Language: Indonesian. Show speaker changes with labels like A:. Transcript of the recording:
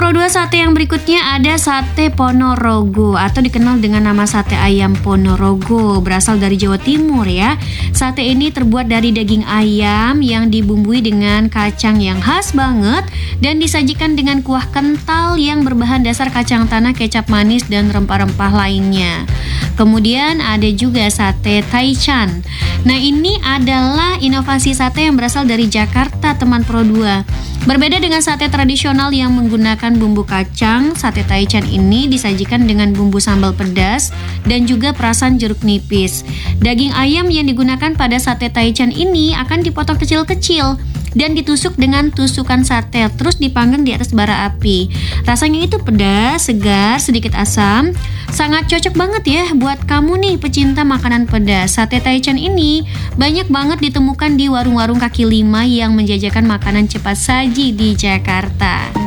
A: Pro 2 sate yang berikutnya ada sate Ponorogo atau dikenal dengan nama sate ayam Ponorogo, berasal dari Jawa Timur ya. Sate ini terbuat dari daging ayam yang dibumbui dengan kacang yang khas banget dan disajikan dengan kuah kental yang berbahan dasar kacang tanah, kecap manis dan rempah-rempah lainnya. Kemudian ada juga sate Taichan. Nah, ini adalah inovasi sate yang berasal dari Jakarta, teman Pro 2. Berbeda dengan sate tradisional yang menggunakan bumbu kacang, sate Taichan ini disajikan dengan bumbu sambal pedas dan juga perasan jeruk nipis. Daging ayam yang digunakan pada sate Taichan ini akan dipotong kecil-kecil dan ditusuk dengan tusukan sate, terus dipanggang di atas bara api. Rasanya itu pedas, segar, sedikit asam. Sangat cocok banget ya buat kamu nih pecinta makanan pedas. Sate Taichan ini banyak banget ditemukan di warung-warung kaki lima yang menjajakan makanan cepat saji di Jakarta.